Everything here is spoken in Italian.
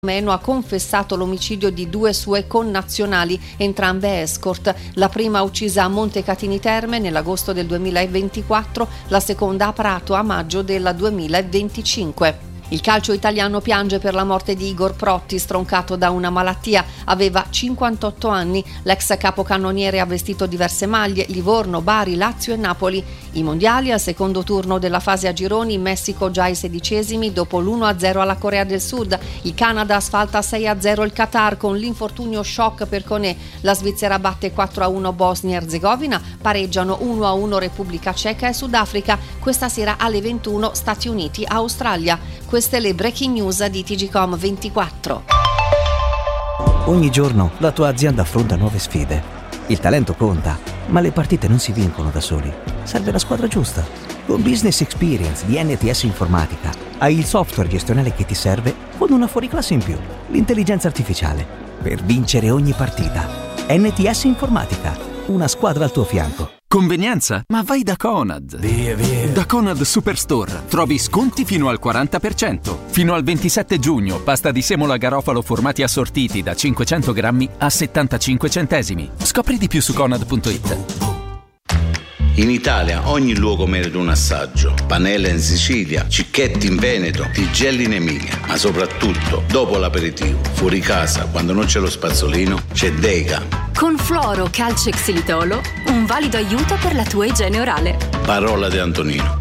Meno ha confessato l'omicidio di 2 sue connazionali, entrambe escort. La prima uccisa a Montecatini Terme nell'agosto del 2024, la seconda a Prato a maggio del 2025. Il calcio italiano piange per la morte di Igor Protti, stroncato da una malattia. Aveva 58 anni. L'ex capocannoniere ha vestito diverse maglie: Livorno, Bari, Lazio e Napoli. I mondiali al secondo turno della fase a gironi, in Messico già ai 16esimi dopo l'1-0 alla Corea del Sud. Il Canada asfalta 6-0 il Qatar con l'infortunio shock per Koné. La Svizzera batte 4-1 Bosnia e Erzegovina, pareggiano 1-1 Repubblica Ceca e Sudafrica. Questa sera alle 21 Stati Uniti, Australia. Queste le breaking news di TGcom24. Ogni giorno la tua azienda affronta nuove sfide. Il talento conta, ma le partite non si vincono da soli. Serve la squadra giusta. Con Business Experience di NTS Informatica hai il software gestionale che ti serve con una fuoriclasse in più, l'intelligenza artificiale, per vincere ogni partita. NTS Informatica, una squadra al tuo fianco. Convenienza? Ma vai da Conad! Via. Da Conad Superstore trovi sconti fino al 40%. Fino al 27 giugno, pasta di semola garofalo formati assortiti da 500 grammi a 75 centesimi. Scopri di più su Conad.it. In Italia ogni luogo merita un assaggio. Panella in Sicilia, Cicchetti in Veneto, Tigelli in Emilia. Ma soprattutto, dopo l'aperitivo, fuori casa, quando non c'è lo spazzolino, c'è Dega. Con Fluoro Calce Xilitolo, un valido aiuto per la tua igiene orale. Parola di Antonino.